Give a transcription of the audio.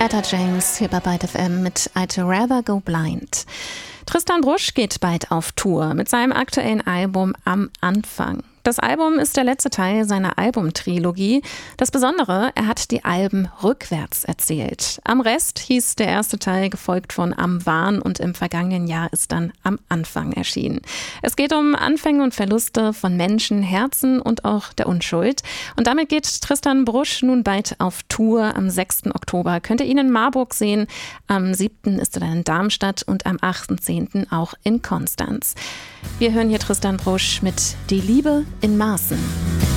Etta James hier bei Byte FM mit I'd Rather Go Blind. Tristan Brusch geht bald auf Tour mit seinem aktuellen Album Am Anfang. Das Album ist der letzte Teil seiner Albumtrilogie. Das Besondere, er hat die Alben rückwärts erzählt. Am Rest hieß der erste Teil, gefolgt von Am Wahn, und im vergangenen Jahr ist dann Am Anfang erschienen. Es geht um Anfänge und Verluste von Menschen, Herzen und auch der Unschuld. Und damit geht Tristan Brusch nun bald auf Tour. Am 6. Oktober könnt ihr ihn in Marburg sehen. Am 7. ist er dann in Darmstadt und am 8.10. auch in Konstanz. Wir hören hier Tristan Brusch mit Die Liebe in Maßen.